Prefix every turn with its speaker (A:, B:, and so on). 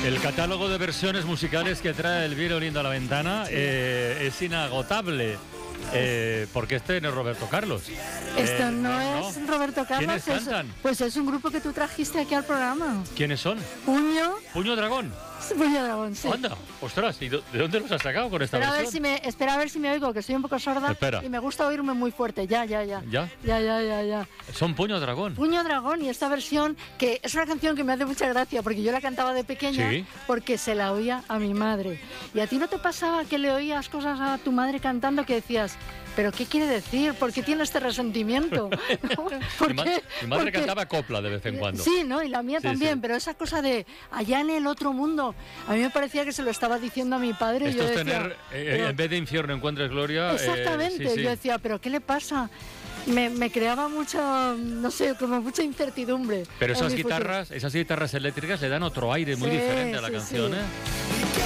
A: El catálogo de versiones musicales que trae Elvira Olindo a la ventana es inagotable. Porque este no es Roberto Carlos.
B: Esto no es Roberto Carlos.
A: ¿Quiénes cantan?
B: Pues es un grupo que tú trajiste aquí al programa.
A: ¿Quiénes son?
B: Puño
A: Dragón.
B: Puño Dragón, sí.
A: Anda, ostras, ¿y de dónde los has sacado con esta versión?
B: Espera a ver si me oigo, que estoy un poco sorda.
A: Espera.
B: Y me gusta oírme muy fuerte. Ya.
A: ¿Ya?
B: Ya.
A: Son Puño Dragón.
B: Puño Dragón, y esta versión, que es una canción que me hace mucha gracia, porque yo la cantaba de pequeña,
A: ¿Sí?
B: Porque se la oía a mi madre. ¿Y a ti no te pasaba que le oías cosas a tu madre cantando que decías, pero qué quiere decir? ¿Por qué tiene este resentimiento?
A: Mi madre cantaba copla de vez en cuando.
B: Sí, ¿no? Y la mía también,
A: sí.
B: pero esa cosa de allá en el otro mundo, a mí me parecía que se lo estaba diciendo a mi padre.
A: Esto
B: y yo
A: es
B: decía,
A: tener, en vez de infierno encuentres gloria.
B: Exactamente,
A: Sí.
B: Yo decía, pero ¿qué le pasa? Me creaba mucha, no sé, como mucha incertidumbre.
A: Pero esas guitarras eléctricas le dan otro aire muy diferente a la canción, ¿eh?